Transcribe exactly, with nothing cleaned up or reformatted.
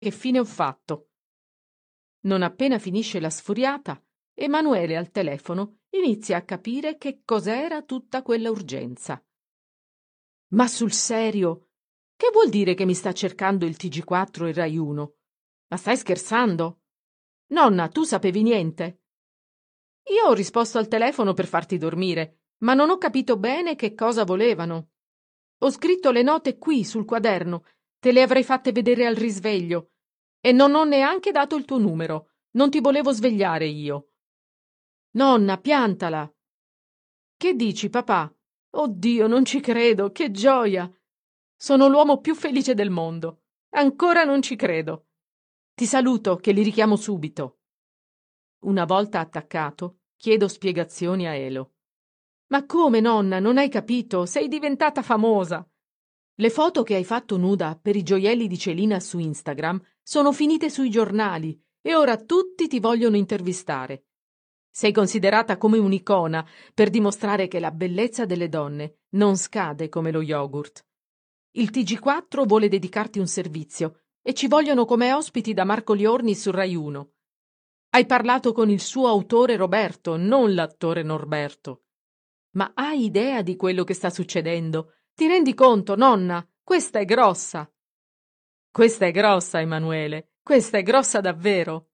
che fine ho fatto. Non appena finisce la sfuriata, Emanuele al telefono inizia a capire che cos'era tutta quella urgenza. Ma sul serio? Che vuol dire che mi sta cercando il T G quattro e Rai uno? Ma stai scherzando? Nonna, tu sapevi niente? Io ho risposto al telefono per farti dormire, ma non ho capito bene che cosa volevano. Ho scritto le note qui sul quaderno, te le avrei fatte vedere al risveglio, e non ho neanche dato il tuo numero. Non ti volevo svegliare io. Nonna, piantala. Che dici, papà? Oddio, non ci credo, che gioia! Sono l'uomo più felice del mondo. Ancora non ci credo. Ti saluto, che li richiamo subito. Una volta attaccato, chiedo spiegazioni a Elo. Ma come, nonna, non hai capito? Sei diventata famosa. Le foto che hai fatto nuda per i gioielli di Celina su Instagram sono finite sui giornali e ora tutti ti vogliono intervistare. Sei considerata come un'icona per dimostrare che la bellezza delle donne non scade come lo yogurt. Il T G quattro vuole dedicarti un servizio e ci vogliono come ospiti da Marco Liorni su Rai uno. Hai parlato con il suo autore Roberto, non l'attore Norberto. Ma hai idea di quello che sta succedendo? Ti rendi conto, nonna? Questa è grossa. Questa è grossa, Emanuele. Questa è grossa davvero.